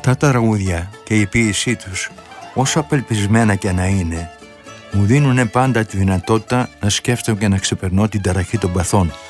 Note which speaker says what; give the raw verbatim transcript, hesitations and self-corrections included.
Speaker 1: Τα τραγούδια και η ποίησή τους, όσο απελπισμένα και να είναι, μου δίνουν πάντα τη δυνατότητα να σκέφτομαι και να ξεπερνώ την ταραχή των παθών.